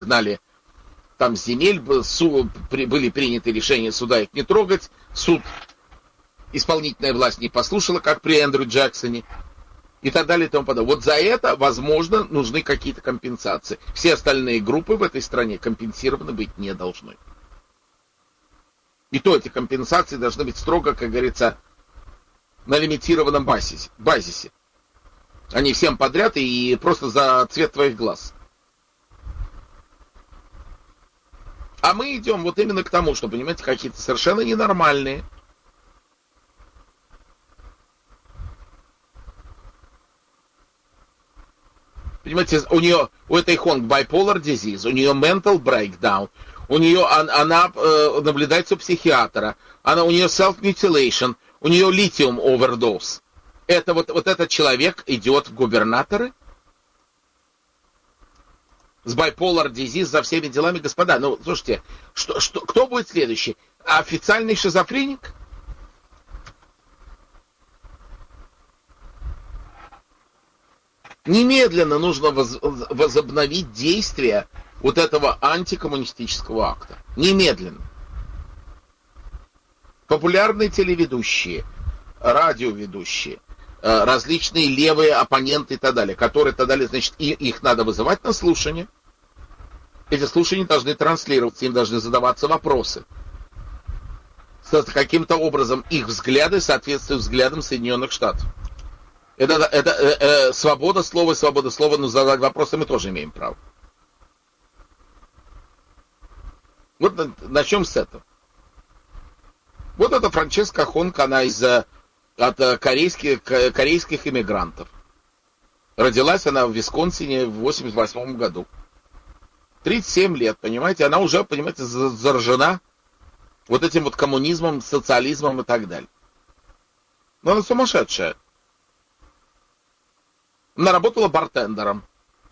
гнали там с земель, были приняты решения суда их не трогать, суд, исполнительная власть не послушала, как при Эндрю Джексоне, и так далее и тому подобное. Вот за это, возможно, нужны какие-то компенсации. Все остальные группы в этой стране компенсированы быть не должны. И то эти компенсации должны быть строго, как говорится, на лимитированном базисе. А не всем подряд и просто за цвет твоих глаз. А мы идем вот именно к тому, что, понимаете, какие-то совершенно ненормальные, понимаете, у этой Хонг bipolar disease, у нее mental breakdown, у нее она наблюдается у психиатра, у нее self-mutilation, у нее lithium overdose. Это вот этот человек идет в губернаторы с bipolar disease за всеми делами, господа. Ну, слушайте, кто будет следующий? Официальный шизофреник? Немедленно нужно возобновить действие вот этого антикоммунистического акта. Немедленно. Популярные телеведущие, радиоведущие, различные левые оппоненты и так далее, которые так далее, значит, их надо вызывать на слушание. Эти слушания должны транслироваться, им должны задаваться вопросы. Каким-то образом их взгляды соответствуют взглядам Соединенных Штатов. Это свобода слова, но задать вопросы мы тоже имеем право. Вот начнем с этого. Вот это Франческа Хонг, она от корейских иммигрантов. Родилась она в Висконсине в 1988 году. 37 лет, понимаете, она уже, понимаете, заражена вот этим вот коммунизмом, социализмом и так далее. Но она сумасшедшая. Она работала бартендером.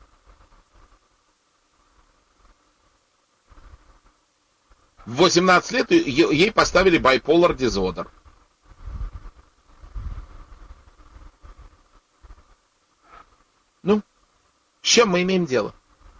В 18 лет ей поставили bipolar disorder. Ну, с чем мы имеем дело?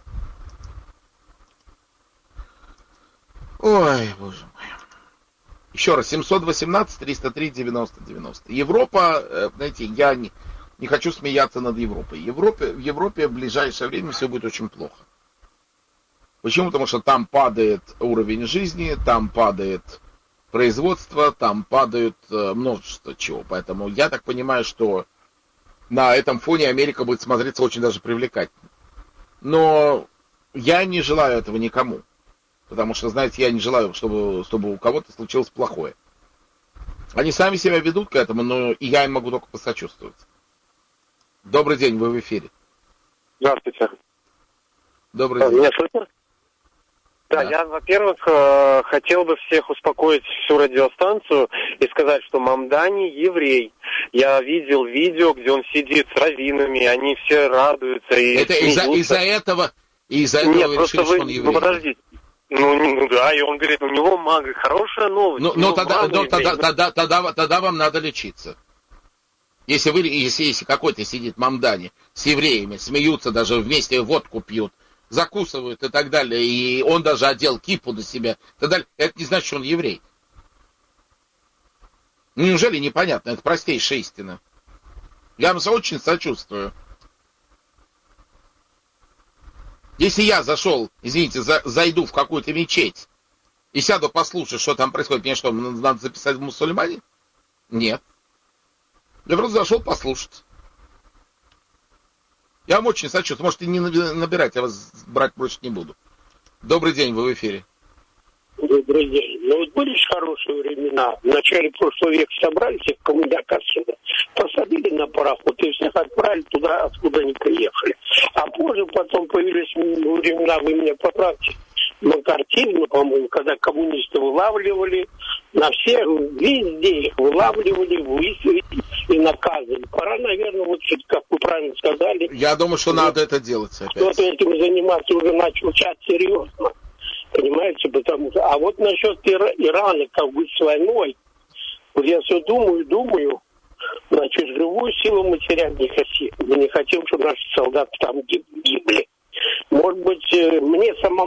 Ой, боже мой. Еще раз, 718-303-90-90. Европа, знаете, я не хочу смеяться над Европой. В Европе в ближайшее время все будет очень плохо. Почему? Потому что там падает уровень жизни, там падает производство, там падает множество чего. Поэтому я так понимаю, что на этом фоне Америка будет смотреться очень даже привлекательно. Но я не желаю этого никому. Потому что, знаете, я не желаю, чтобы у кого-то случилось плохое. Они сами себя ведут к этому, но и я им могу только посочувствовать. Добрый день, вы в эфире. Здравствуйте. Добрый день. Меня слышно? Да, я, во-первых, хотел бы всех успокоить, всю радиостанцию, и сказать, что Мамдани еврей. Я видел видео, где он сидит с раввинами, они все радуются и это из-за этого Нет, вы просто решили, что он еврей? подождите. Ну да, и он говорит, у него мага, хорошая новость. Тогда вам надо лечиться. Если какой-то сидит Мамдани с евреями, смеются, даже вместе водку пьют, закусывают и так далее, и он даже одел кипу на себя, тогда это не значит, что он еврей. Неужели непонятно? Это простейшая истина. Я вам очень сочувствую. Если я зайду в какую-то мечеть и сяду послушать, что там происходит, мне что, надо записать в мусульмане? Нет. Я просто зашел послушать. Я вам очень сочувствую. Можете не набирать, я вас брать больше не буду. Добрый день, вы в эфире. Добрый день. Ну вот были же хорошие времена. В начале прошлого века собрались всех коммуняков сюда, посадили на пароход и всех отправили туда, откуда они приехали. А позже потом появились времена, вы меня поправьте, макартизма, по-моему, когда коммунисты вылавливали, на всех, везде их вылавливали, выселили и наказывали. Пора, наверное, вот как вы правильно сказали. Я думаю, что надо это делать опять. Кто-то этим заниматься уже начал час серьезно. Понимаете, потому что... А вот насчет Ирана, как быть с войной, вот я все думаю, значит, живую силу матерям не хотим. Мы не хотим, чтобы наши солдаты там гибли. Может быть, мне самому